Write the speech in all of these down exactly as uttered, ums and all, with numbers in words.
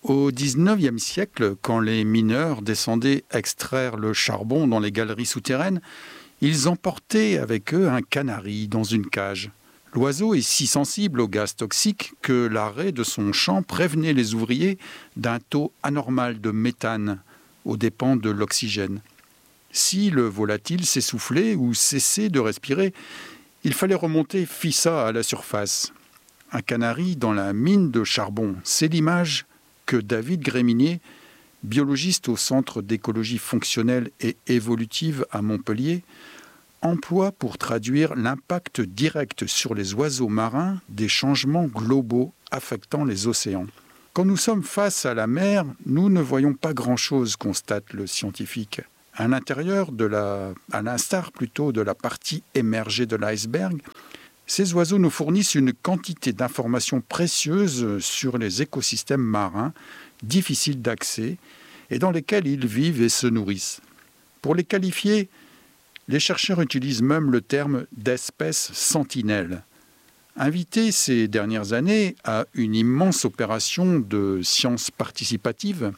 Au dix-neuvième siècle, quand les mineurs descendaient extraire le charbon dans les galeries souterraines, ils emportaient avec eux un canari dans une cage. L'oiseau est si sensible aux gaz toxiques que l'arrêt de son chant prévenait les ouvriers d'un taux anormal de méthane aux dépens de l'oxygène. Si le volatile s'essoufflait ou cessait de respirer, il fallait remonter fissa à la surface. Un canari dans la mine de charbon, c'est l'image que David Gréminier, biologiste au Centre d'écologie fonctionnelle et évolutive à Montpellier, emploie pour traduire l'impact direct sur les oiseaux marins des changements globaux affectant les océans. Quand nous sommes face à la mer, nous ne voyons pas grand-chose, constate le scientifique. À l'intérieur de la, à l'instar plutôt de la partie émergée de l'iceberg, ces oiseaux nous fournissent une quantité d'informations précieuses sur les écosystèmes marins, difficiles d'accès, et dans lesquels ils vivent et se nourrissent. Pour les qualifier, les chercheurs utilisent même le terme d'espèce sentinelle. Invités ces dernières années à une immense opération de sciences participatives,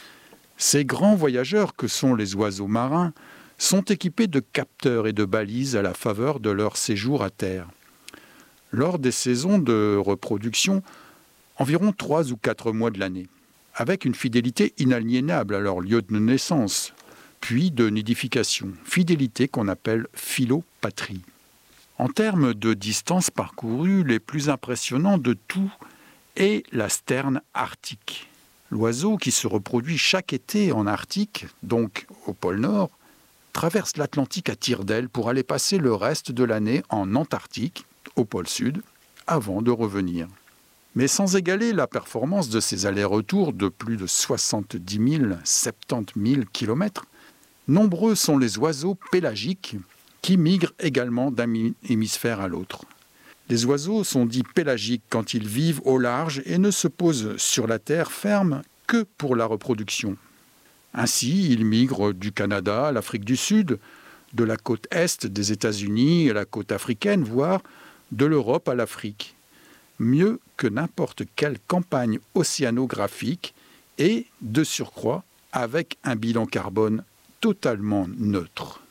ces grands voyageurs que sont les oiseaux marins sont équipés de capteurs et de balises à la faveur de leur séjour à terre. Lors des saisons de reproduction, environ trois ou quatre mois de l'année, avec une fidélité inaliénable à leur lieu de naissance, puis de nidification, fidélité qu'on appelle philopatrie. En termes de distance parcourue, les plus impressionnants de tout est la sterne arctique. L'oiseau qui se reproduit chaque été en Arctique, donc au pôle Nord, traverse l'Atlantique à tire-d'aile pour aller passer le reste de l'année en Antarctique, au pôle Sud, avant de revenir. Mais sans égaler la performance de ces allers-retours de plus de soixante-dix mille, soixante-dix mille kilomètres, nombreux sont les oiseaux pélagiques qui migrent également d'un hémisphère à l'autre. Les oiseaux sont dits pélagiques quand ils vivent au large et ne se posent sur la terre ferme que pour la reproduction. Ainsi, ils migrent du Canada à l'Afrique du Sud, de la côte est des États-Unis à la côte africaine, voire de l'Europe à l'Afrique. Mieux que n'importe quelle campagne océanographique et, de surcroît, avec un bilan carbone totalement neutre.